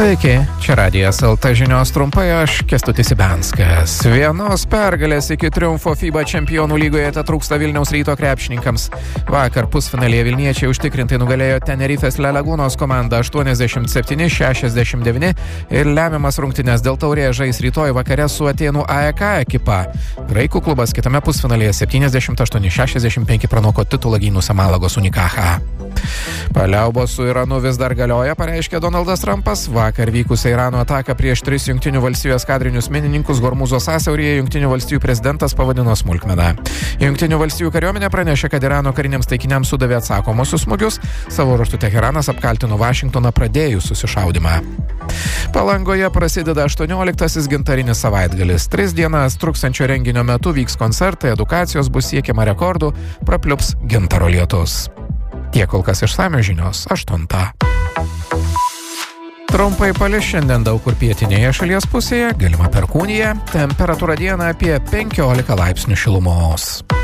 Sveiki, čia Radijas LT žinios trumpai, aš Kęstutis Ibenskas. Vienos pergalės iki triumfo FIBA čempionų lygoje tetrūksta Vilniaus Ryto krepšininkams. Vakar pusfinalyje vilniečiai užtikrintai nugalėjo Tenerifės La Lagunos komandą 87-69 ir lemiamas rungtynes dėl taurės žais rytoj vakare su Atėnų AEK ekipa. Graikų klubas kitame pusfinalyje 78-65 pranoko titulą gynusią Malagos Unikaha. Paliaubos su Iranu vis dar galioja, pareiškė Donaldas Trumpas. Vakar vykusią Irano ataką prieš 3 Jungtinių valstijų eskadrinius minininkus Hormūzo sąsiauryje Jungtinių valstijų prezidentas pavadino smulkmena. Jungtinių valstijų kariuomenė pranešė, kad Irano kariniams taikiniams sudavė atsakomosius smūgius. Savo ruožtu Teheranas apkaltino Vašingtoną pradėjus susišaudymą. Palangoje prasideda 18-asis gintarinis savaitgalis. 3 dienas truksančio renginio metu vyks koncertai, edukacijos, bus siekiama rekordų, prapliups gintaro lietus. Tiek kol kas išsamios žinios 8. Trumpai palis šiandien daug kur pietinėje šalies pusėje, galima perkūnija, temperatūra dieną apie 15 laipsnių šilumos.